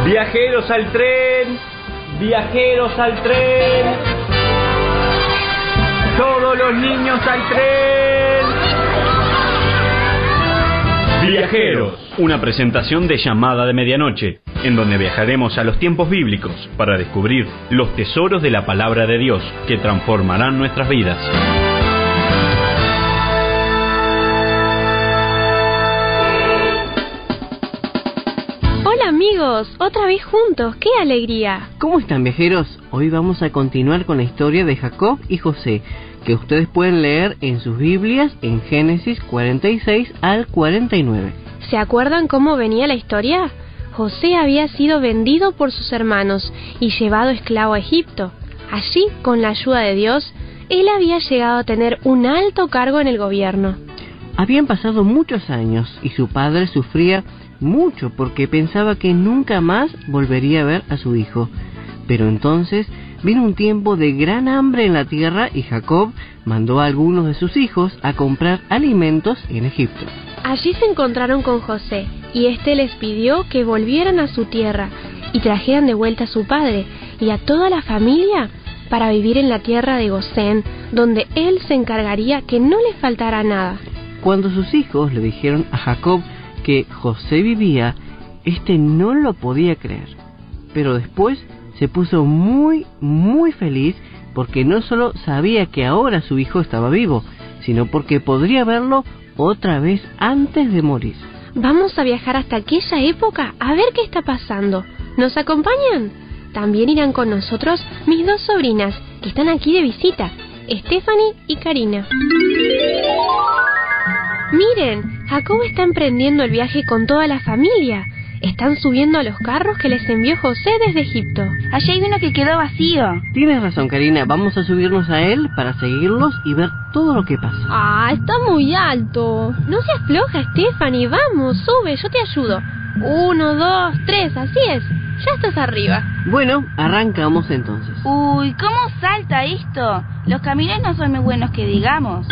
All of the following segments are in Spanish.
Viajeros al tren, viajeros al tren. Todos los niños al tren. Viajeros, una presentación de Llamada de Medianoche, en donde viajaremos a los tiempos bíblicos para descubrir los tesoros de la palabra de Dios que transformarán nuestras vidas. Hola amigos, otra vez juntos, ¡qué alegría! ¿Cómo están, viajeros? Hoy vamos a continuar con la historia de Jacob y José, que ustedes pueden leer en sus Biblias en Génesis 46 al 49. ¿Se acuerdan cómo venía la historia? José había sido vendido por sus hermanos y llevado esclavo a Egipto. Allí, con la ayuda de Dios, él había llegado a tener un alto cargo en el gobierno. Habían pasado muchos años y su padre sufría mucho porque pensaba que nunca más volvería a ver a su hijo. Pero entonces vino un tiempo de gran hambre en la tierra y Jacob mandó a algunos de sus hijos a comprar alimentos en Egipto. Allí se encontraron con José y éste les pidió que volvieran a su tierra y trajeran de vuelta a su padre y a toda la familia para vivir en la tierra de Gosén, donde él se encargaría que no les faltara nada. Cuando sus hijos le dijeron a Jacob que José vivía, este no lo podía creer, pero después se puso muy feliz porque no solo sabía que ahora su hijo estaba vivo, sino porque podría verlo otra vez antes de morir. Vamos a viajar hasta aquella época a ver qué está pasando. ¿Nos acompañan? También irán con nosotros mis dos sobrinas, que están aquí de visita, Stephanie y Karina. Miren, Jacob está emprendiendo el viaje con toda la familia. Están subiendo a los carros que les envió José desde Egipto. Allí hay uno que quedó vacío. Tienes razón, Karina. Vamos a subirnos a él para seguirlos y ver todo lo que pasa. ¡Ah, está muy alto! No se afloja, Stephanie. Vamos, sube, yo te ayudo. 1, 2, 3, así es. Ya estás arriba. Bueno, arrancamos entonces. Uy, ¿cómo salta esto? Los caminos no son muy buenos que digamos.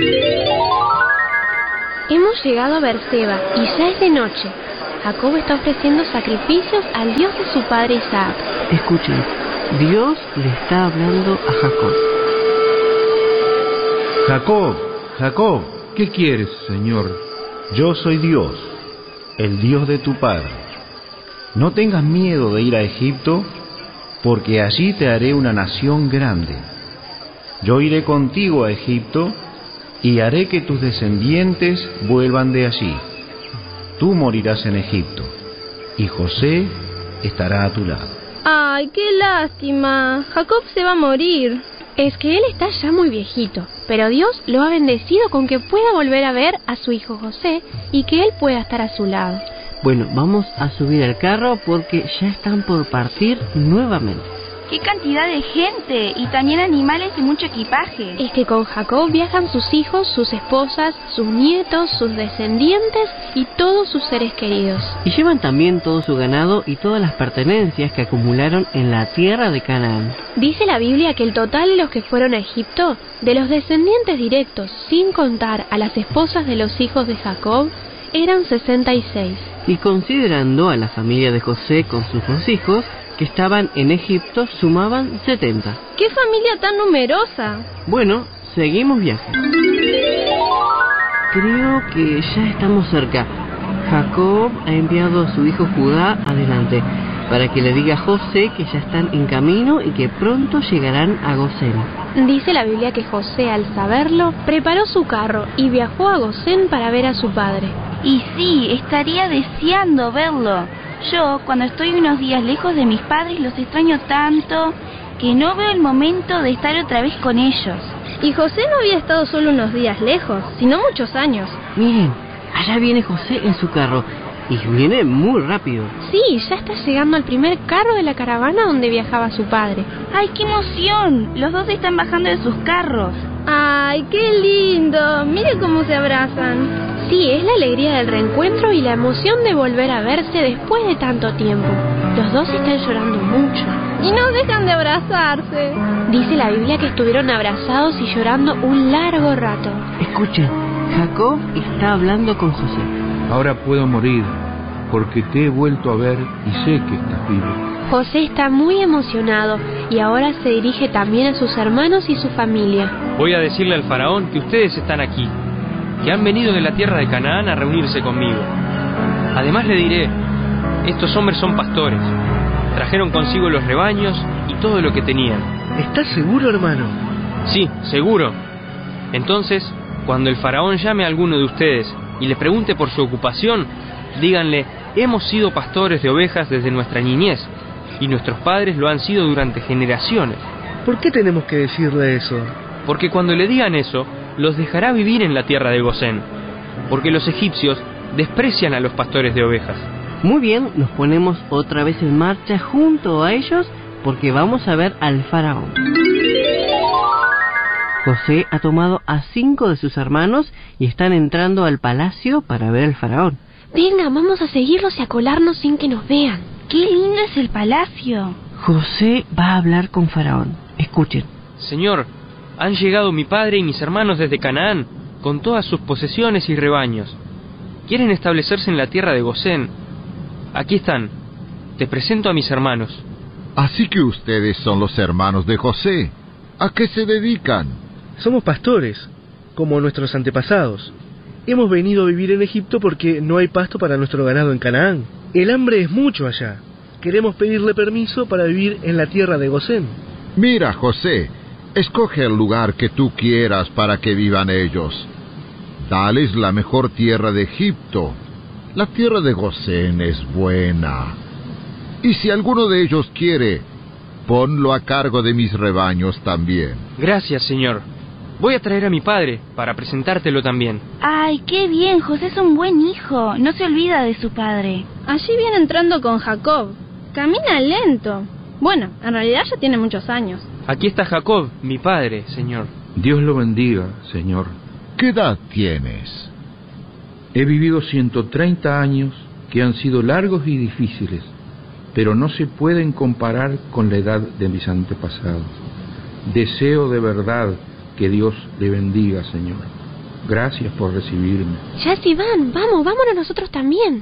Hemos llegado a Berseba y ya es de noche. Jacob está ofreciendo sacrificios al Dios de su padre Isaac. Escuchen, Dios le está hablando a Jacob. Jacob, Jacob, ¿qué quieres, Señor? Yo soy Dios, el Dios de tu padre. No tengas miedo de ir a Egipto, porque allí te haré una nación grande. Yo iré contigo a Egipto y haré que tus descendientes vuelvan de allí. Tú morirás en Egipto, y José estará a tu lado. ¡Ay, qué lástima! Jacob se va a morir. Es que él está ya muy viejito, pero Dios lo ha bendecido con que pueda volver a ver a su hijo José y que él pueda estar a su lado. Bueno, vamos a subir al carro porque ya están por partir nuevamente. ¡Qué cantidad de gente! Y también animales y mucho equipaje. Es que con Jacob viajan sus hijos, sus esposas, sus nietos, sus descendientes y todos sus seres queridos. Y llevan también todo su ganado y todas las pertenencias que acumularon en la tierra de Canaán. Dice la Biblia que el total de los que fueron a Egipto, de los descendientes directos, sin contar a las esposas de los hijos de Jacob, eran 66. Y considerando a la familia de José con sus dos hijos, que estaban en Egipto, sumaban 70. ¡Qué familia tan numerosa! Bueno, seguimos viaje. Creo que ya estamos cerca. Jacob ha enviado a su hijo Judá adelante, para que le diga a José que ya están en camino y que pronto llegarán a Gosén. Dice la Biblia que José, al saberlo, preparó su carro y viajó a Gosén para ver a su padre. Y sí, estaría deseando verlo. Yo, cuando estoy unos días lejos de mis padres, los extraño tanto que no veo el momento de estar otra vez con ellos. Y José no había estado solo unos días lejos, sino muchos años. Miren, allá viene José en su carro, y viene muy rápido. Sí, ya está llegando al primer carro de la caravana donde viajaba su padre. ¡Ay, qué emoción! Los dos están bajando de sus carros. ¡Ay, qué lindo! Mire cómo se abrazan. Sí, es la alegría del reencuentro y la emoción de volver a verse después de tanto tiempo. Los dos están llorando mucho. Y no dejan de abrazarse. Dice la Biblia que estuvieron abrazados y llorando un largo rato. Escuchen, Jacob está hablando con José. Ahora puedo morir, porque te he vuelto a ver y sé que estás vivo. José está muy emocionado y ahora se dirige también a sus hermanos y su familia. Voy a decirle al faraón que ustedes están aquí, que han venido de la tierra de Canaán a reunirse conmigo. Además le diré, estos hombres son pastores, trajeron consigo los rebaños y todo lo que tenían. ¿Estás seguro, hermano? Sí, seguro. Entonces, cuando el faraón llame a alguno de ustedes y le pregunte por su ocupación, díganle, hemos sido pastores de ovejas desde nuestra niñez, y nuestros padres lo han sido durante generaciones. ¿Por qué tenemos que decirle eso? Porque cuando le digan eso, los dejará vivir en la tierra de Gosén, porque los egipcios desprecian a los pastores de ovejas. Muy bien, nos ponemos otra vez en marcha junto a ellos porque vamos a ver al faraón. José ha tomado a 5 de sus hermanos y están entrando al palacio para ver al faraón. Venga, vamos a seguirlos y a colarnos sin que nos vean. ¡Qué lindo es el palacio! José va a hablar con faraón. Escuchen. Señor, han llegado mi padre y mis hermanos desde Canaán, con todas sus posesiones y rebaños. Quieren establecerse en la tierra de Gosén. Aquí están. Te presento a mis hermanos. Así que ustedes son los hermanos de José. ¿A qué se dedican? Somos pastores, como nuestros antepasados. Hemos venido a vivir en Egipto porque no hay pasto para nuestro ganado en Canaán. El hambre es mucho allá. Queremos pedirle permiso para vivir en la tierra de Gosén. Mira, José, escoge el lugar que tú quieras para que vivan ellos. Dales la mejor tierra de Egipto. La tierra de Gosén es buena. Y si alguno de ellos quiere, ponlo a cargo de mis rebaños también. Gracias, señor. Voy a traer a mi padre para presentártelo también. ¡Ay, qué bien! José es un buen hijo. No se olvida de su padre. Allí viene entrando con Jacob. Camina lento. Bueno, en realidad ya tiene muchos años. Aquí está Jacob, mi padre, señor. Dios lo bendiga, Señor. ¿Qué edad tienes? He vivido 130 años que han sido largos y difíciles, pero no se pueden comparar con la edad de mis antepasados. Deseo de verdad que Dios le bendiga, Señor. Gracias por recibirme. Ya se van, vámonos nosotros también.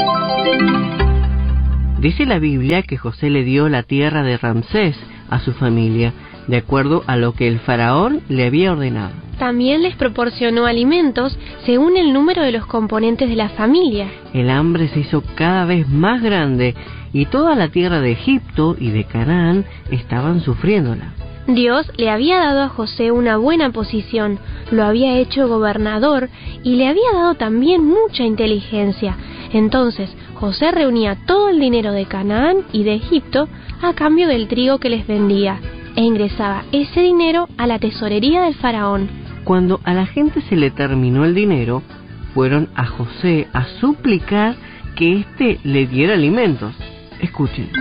Dice la Biblia que José le dio la tierra de Ramsés a su familia, de acuerdo a lo que el faraón le había ordenado. También les proporcionó alimentos según el número de los componentes de la familia. El hambre se hizo cada vez más grande y toda la tierra de Egipto y de Canaán estaban sufriéndola. Dios le había dado a José una buena posición, lo había hecho gobernador y le había dado también mucha inteligencia. Entonces José reunía todo el dinero de Canaán y de Egipto a cambio del trigo que les vendía e ingresaba ese dinero a la tesorería del faraón. Cuando a la gente se le terminó el dinero, fueron a José a suplicar que éste le diera alimentos. Escuchen.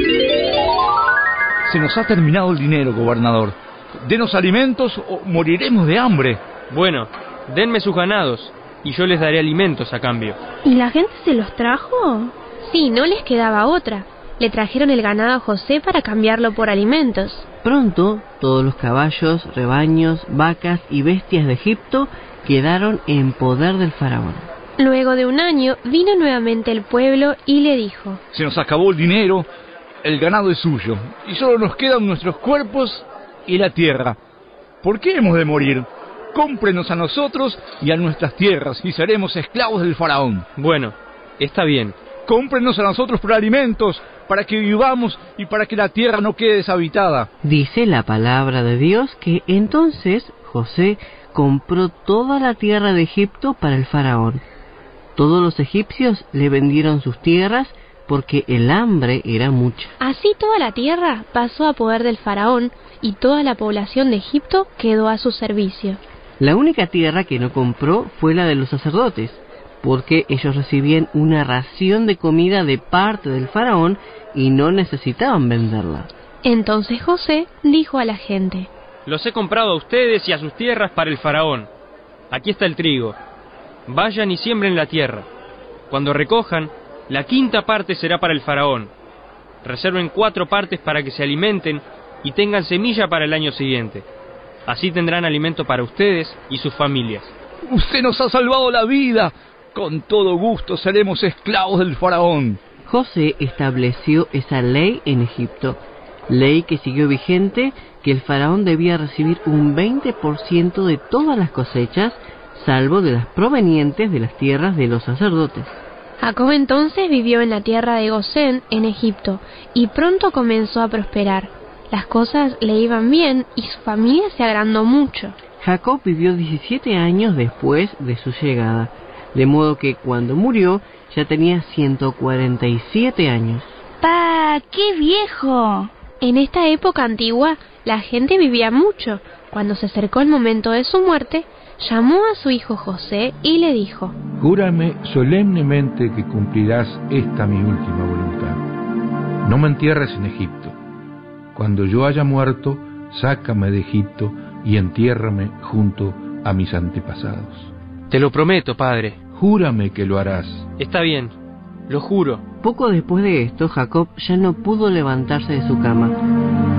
Se nos ha terminado el dinero, gobernador. Denos alimentos o moriremos de hambre. Bueno, denme sus ganados y yo les daré alimentos a cambio. ¿Y la gente se los trajo? Sí, no les quedaba otra. Le trajeron el ganado a José para cambiarlo por alimentos. Pronto, todos los caballos, rebaños, vacas y bestias de Egipto quedaron en poder del faraón. Luego de un año, vino nuevamente el pueblo y le dijo: Se nos acabó el dinero, el ganado es suyo, y solo nos quedan nuestros cuerpos y la tierra. ¿Por qué hemos de morir? Cómprenos a nosotros y a nuestras tierras, y seremos esclavos del faraón. Bueno, está bien. Cómprenos a nosotros por alimentos, para que vivamos y para que la tierra no quede deshabitada. Dice la palabra de Dios que entonces José compró toda la tierra de Egipto para el faraón. Todos los egipcios le vendieron sus tierras porque el hambre era mucha. Así toda la tierra pasó a poder del faraón y toda la población de Egipto quedó a su servicio. La única tierra que no compró fue la de los sacerdotes, porque ellos recibían una ración de comida de parte del faraón y no necesitaban venderla. Entonces José dijo a la gente: Los he comprado a ustedes y a sus tierras para el faraón. Aquí está el trigo. Vayan y siembren la tierra. Cuando recojan, la quinta parte será para el faraón. Reserven 4 partes para que se alimenten y tengan semilla para el año siguiente. Así tendrán alimento para ustedes y sus familias. Usted nos ha salvado la vida. Con todo gusto seremos esclavos del faraón. José estableció esa ley en Egipto, ley que siguió vigente, que el faraón debía recibir un 20% de todas las cosechas, salvo de las provenientes de las tierras de los sacerdotes. Jacob entonces vivió en la tierra de Gosén, en Egipto, y pronto comenzó a prosperar. Las cosas le iban bien y su familia se agrandó mucho. Jacob vivió 17 años después de su llegada, de modo que cuando murió ya tenía 147 años. ¡Pa! ¡Qué viejo! En esta época antigua, la gente vivía mucho. Cuando se acercó el momento de su muerte, llamó a su hijo José y le dijo: Júrame solemnemente que cumplirás esta mi última voluntad. No me entierres en Egipto. Cuando yo haya muerto, sácame de Egipto y entiérrame junto a mis antepasados. Te lo prometo, padre. Júrame que lo harás. Está bien, lo juro. Poco después de esto, Jacob ya no pudo levantarse de su cama.